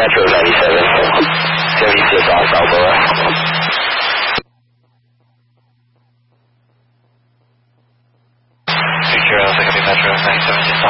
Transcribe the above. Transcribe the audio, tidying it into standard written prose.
Metro 97. 76 off Balboa. Victor Alpha, copy Metro 97.